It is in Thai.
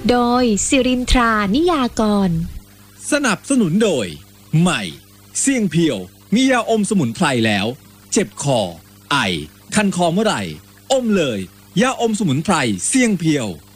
โดยสิรินทรานิยากรสนับสนุนโดยใหม่เสี่ยงเพียวมียาอมสมุนไพรแล้วเจ็บคอไอคันคอเมื่อไหร่อมเลยยาอมสมุนไพรเสี่ยงเพียว